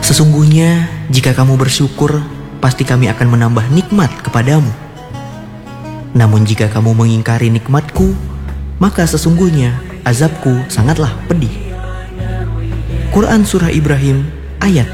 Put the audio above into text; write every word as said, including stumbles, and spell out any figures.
Sesungguhnya jika kamu bersyukur, pasti kami akan menambah nikmat kepadamu. Namun jika kamu mengingkari nikmatku, maka sesungguhnya azabku sangatlah pedih. Quran Surah Ibrahim ayat